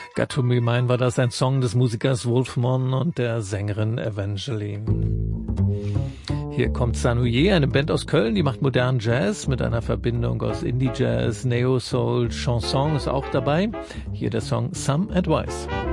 Got to Be Mine war das, ein Song des Musikers Wolfman und der Sängerin Evangeline. Hier kommt Sanouye, eine Band aus Köln, die macht modernen Jazz mit einer Verbindung aus Indie-Jazz, Neo-Soul, Chanson ist auch dabei. Hier der Song Some Advice.